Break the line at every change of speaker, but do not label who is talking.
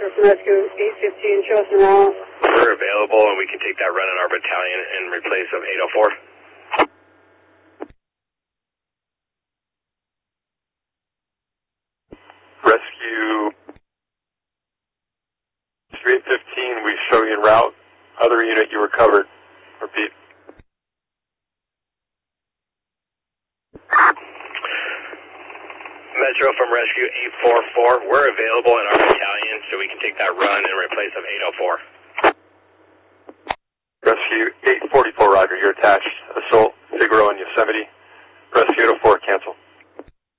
Metro from Rescue 815, show us an hour.
We're available and we can take that run in our battalion in replace of 804.
Rescue 315, we show you en route. Other unit, you were covered. Repeat.
Metro from Rescue 844, we're available in our battalion so we can take that run in replace of 804.
Rescue 844, Roger, you're attached. Assault, Figaro and Yosemite. Rescue 804, cancel.